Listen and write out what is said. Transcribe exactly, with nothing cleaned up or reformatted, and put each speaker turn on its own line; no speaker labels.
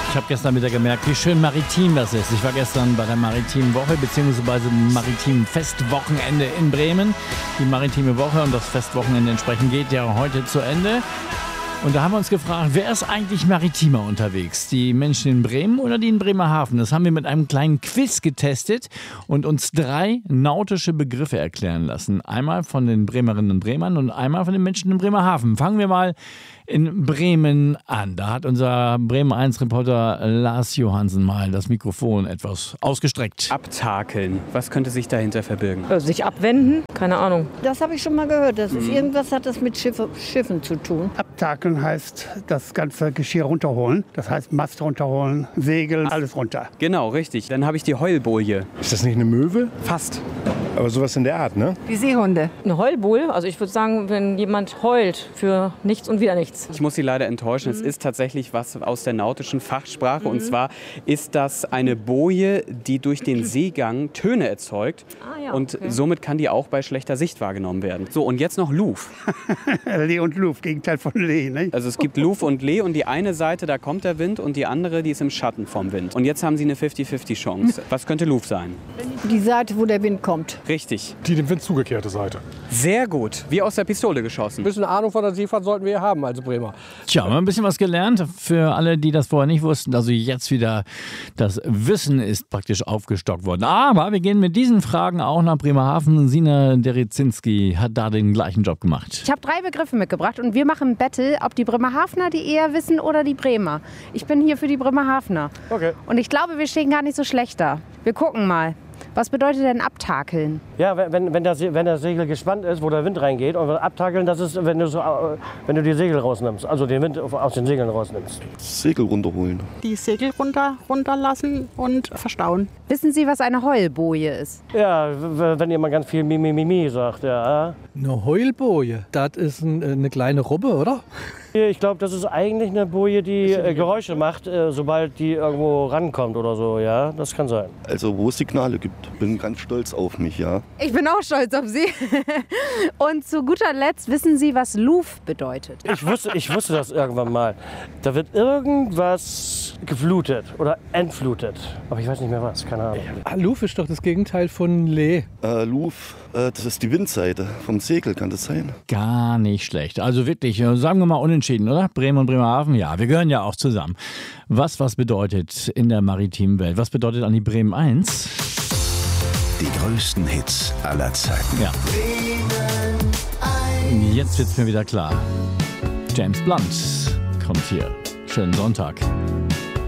Ich habe gestern wieder gemerkt, wie schön maritim das ist. Ich war gestern bei der maritimen Woche bzw. maritimen Festwochenende in Bremen. Die maritime Woche und das Festwochenende entsprechend geht ja heute zu Ende. Und da haben wir uns gefragt, wer ist eigentlich maritimer unterwegs? Die Menschen in Bremen oder die in Bremerhaven? Das haben wir mit einem kleinen Quiz getestet und uns drei nautische Begriffe erklären lassen. Einmal von den Bremerinnen und Bremern und einmal von den Menschen in Bremerhaven. Fangen wir mal in Bremen an. Da hat unser Bremen eins Reporter Lars Johansen mal das Mikrofon etwas ausgestreckt.
Abtakeln. Was könnte sich dahinter verbirgen?
Sich abwenden? Keine Ahnung.
Das habe ich schon mal gehört. Das ist mhm. irgendwas hat das mit Schiffe, Schiffen zu tun.
Abtakeln heißt das ganze Geschirr runterholen. Das heißt Mast runterholen, Segel, alles runter.
Genau, richtig. Dann habe ich die Heulboje.
Ist das nicht eine Möwe?
Fast.
Aber sowas in der Art, ne?
Die Seehunde. Eine Heulboje? Also ich würde sagen, wenn jemand heult für nichts und wieder nichts.
Ich muss Sie leider enttäuschen. Mhm. Es ist tatsächlich was aus der nautischen Fachsprache. Mhm. Und zwar ist das eine Boje, die durch den Seegang Töne erzeugt.
Ah, ja,
und
okay.
somit kann die auch bei schlechter Sicht wahrgenommen werden. So, und jetzt noch Luf.
Lee und Luf, Gegenteil von Lee, ne?
Also es gibt Luf und Lee und die eine Seite, da kommt der Wind und die andere, die ist im Schatten vom Wind. Und jetzt haben Sie eine fifty fifty Chance. Was könnte Luf sein?
Die Seite, wo der Wind kommt.
Richtig.
Die dem Wind zugekehrte Seite.
Sehr gut. Wie aus der Pistole geschossen.
Ein bisschen Ahnung von der Seefahrt sollten wir haben als Bremer.
Tja, haben wir ein bisschen was gelernt. Für alle, die das vorher nicht wussten. Also jetzt wieder, das Wissen ist praktisch aufgestockt worden. Aber wir gehen mit diesen Fragen auch nach Bremerhaven. Sina Derezinski hat da den gleichen Job gemacht.
Ich habe drei Begriffe mitgebracht und wir machen ein Battle, ob die Bremerhavener die eher wissen oder die Bremer. Ich bin hier für die Bremerhavener.
Okay.
Und ich glaube, wir stehen gar nicht so schlecht da. Wir gucken mal. Was bedeutet denn abtakeln?
Ja, wenn, wenn, das, wenn das Segel gespannt ist, wo der Wind reingeht. Und abtakeln, das ist, wenn du, so, wenn du die Segel rausnimmst. Also den Wind aus den Segeln rausnimmst.
Segel runterholen.
Die Segel runter, runterlassen und verstauen.
Wissen Sie, was eine Heulboje ist?
Ja, wenn jemand ganz viel Mimi, Mimi sagt, ja.
Eine Heulboje, das ist ein, eine kleine Robbe, oder?
Ich glaube, das ist eigentlich eine Boje, die äh, Geräusche macht, äh, sobald die irgendwo rankommt oder so, ja, das kann sein.
Also wo es Signale gibt. Bin ganz stolz auf mich, ja.
Ich bin auch stolz auf Sie. Und zu guter Letzt, wissen Sie, was Luf bedeutet?
Ich wusste, ich wusste das irgendwann mal. Da wird irgendwas geflutet oder entflutet. Aber ich weiß nicht mehr was, keine Ahnung.
Ah, Luf ist doch das Gegenteil von Lee.
Äh, Luf, äh, das ist die Windseite vom Segel, kann das sein?
Gar nicht schlecht. Also wirklich, sagen wir mal unentschieden, oder? Bremen und Bremerhaven, ja, wir gehören ja auch zusammen. Was was bedeutet in der maritimen Welt? Was bedeutet an die Bremen eins?
Die größten Hits aller Zeiten.
Ja. Jetzt wird's mir wieder klar. James Blunt kommt hier. Schönen Sonntag.